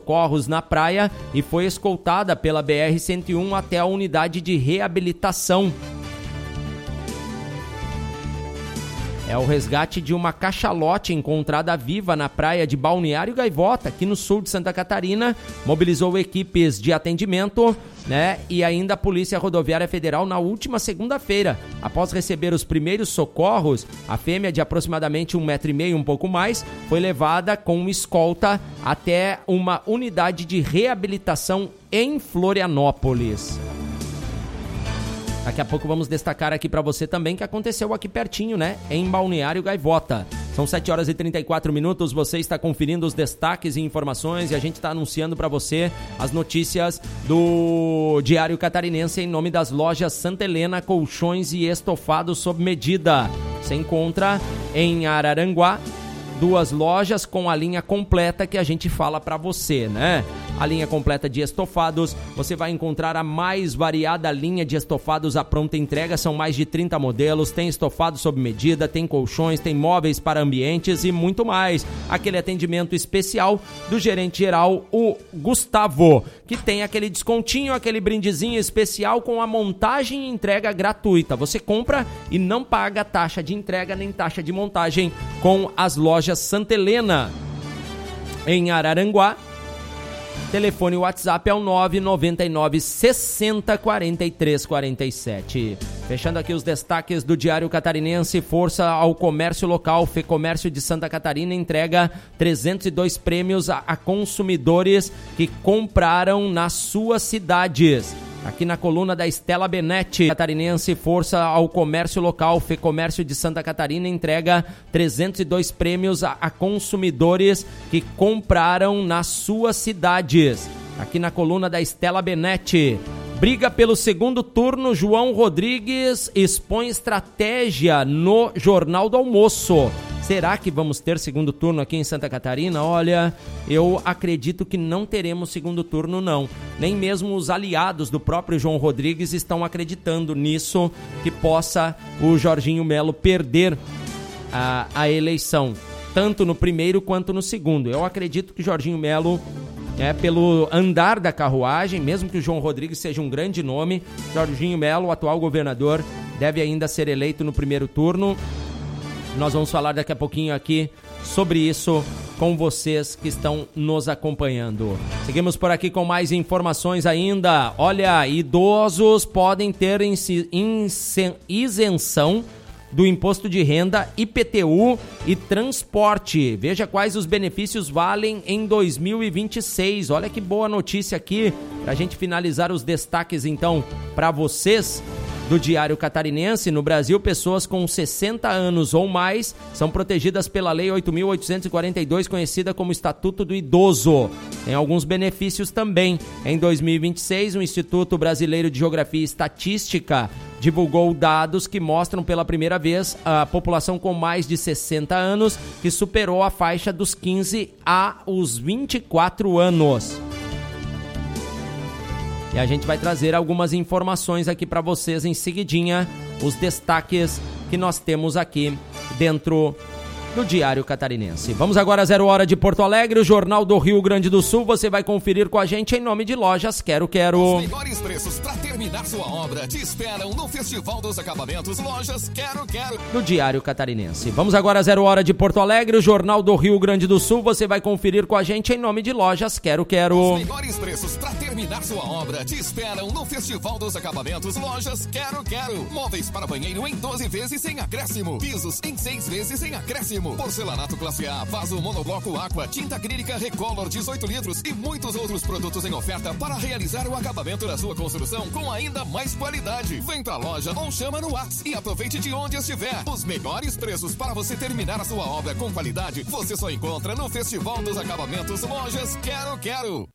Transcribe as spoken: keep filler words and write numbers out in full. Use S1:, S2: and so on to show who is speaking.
S1: socorros na praia e foi escoltada pela B R cento e um até a unidade de reabilitação. É o resgate de uma cachalote encontrada viva na praia de Balneário Gaivota, aqui no sul de Santa Catarina. Mobilizou equipes de atendimento, né? E ainda a Polícia Rodoviária Federal na última segunda-feira. Após receber os primeiros socorros, a fêmea de aproximadamente um metro e meio, um pouco mais, foi levada com escolta até uma unidade de reabilitação em Florianópolis. Daqui a pouco vamos destacar aqui para você também que aconteceu aqui pertinho, né? Em Balneário Gaivota. São sete horas e trinta e quatro minutos, você está conferindo os destaques e informações e a gente está anunciando para você as notícias do Diário Catarinense em nome das lojas Santa Helena, colchões e estofados sob medida. Você encontra em Araranguá duas lojas com a linha completa que a gente fala para você, né? A linha completa de estofados, você vai encontrar a mais variada linha de estofados à pronta entrega, são mais de trinta modelos, tem estofado sob medida, tem colchões, tem móveis para ambientes e muito mais. Aquele atendimento especial do gerente geral, o Gustavo, que tem aquele descontinho, aquele brindezinho especial com a montagem e entrega gratuita. Você compra e não paga taxa de entrega nem taxa de montagem com as lojas Santa Helena. Em Araranguá, telefone WhatsApp é o nove nove nove sessenta quarenta e três quarenta e sete. Fechando aqui os destaques do Diário Catarinense, força ao comércio local. Fecomércio de Santa Catarina entrega trezentos e dois prêmios a, a consumidores que compraram nas suas cidades. Aqui na coluna da Estela Benetti, Catarinense, força ao comércio local. Fecomércio de Santa Catarina entrega trezentos e dois prêmios a, a consumidores que compraram nas suas cidades. Aqui na coluna da Estela Benetti. Briga pelo segundo turno, João Rodrigues expõe estratégia no Jornal do Almoço. Será que vamos ter segundo turno aqui em Santa Catarina? Olha, eu acredito que não teremos segundo turno, não. Nem mesmo os aliados do próprio João Rodrigues estão acreditando nisso, que possa o Jorginho Melo perder a, a eleição, tanto no primeiro quanto no segundo. Eu acredito que Jorginho Melo, é, pelo andar da carruagem, mesmo que o João Rodrigues seja um grande nome, Jorginho Melo, o atual governador, deve ainda ser eleito no primeiro turno. Nós vamos falar daqui a pouquinho aqui sobre isso com vocês que estão nos acompanhando. Seguimos por aqui com mais informações ainda. Olha, idosos podem ter isenção do imposto de renda, I P T U e transporte. Veja quais os benefícios valem em dois mil e vinte e seis. Olha que boa notícia aqui para a gente finalizar os destaques então para vocês do Diário Catarinense. No Brasil, pessoas com sessenta anos ou mais são protegidas pela Lei oito mil oitocentos e quarenta e dois, conhecida como Estatuto do Idoso. Tem alguns benefícios também. Em dois mil e vinte e seis, o Instituto Brasileiro de Geografia e Estatística divulgou dados que mostram pela primeira vez a população com mais de sessenta anos que superou a faixa dos quinze aos vinte e quatro anos. E a gente vai trazer algumas informações aqui para vocês em seguidinha, os destaques que nós temos aqui dentro do Diário Catarinense. Vamos agora a zero hora de Porto Alegre, o Jornal do Rio Grande do Sul. Você vai conferir com a gente em nome de Lojas Quero Quero.
S2: Os melhores preços para terminar sua obra te esperam no Festival dos Acabamentos Lojas Quero Quero.
S1: Do Diário Catarinense. Vamos agora a zero hora de Porto Alegre, o Jornal do Rio Grande do Sul. Você vai conferir com a gente em nome de Lojas Quero Quero.
S2: Os melhores preços para terminar sua obra te esperam no Festival dos Acabamentos Lojas Quero Quero. Móveis para banheiro em doze vezes sem acréscimo. Pisos em seis vezes sem acréscimo. Porcelanato classe A, vaso monobloco Aqua, tinta acrílica Recolor dezoito litros e muitos outros produtos em oferta para realizar o acabamento da sua construção com ainda mais qualidade. Vem pra loja ou chama no WhatsApp e aproveite de onde estiver. Os melhores preços para você terminar a sua obra com qualidade você só encontra no Festival dos Acabamentos Lojas Quero Quero.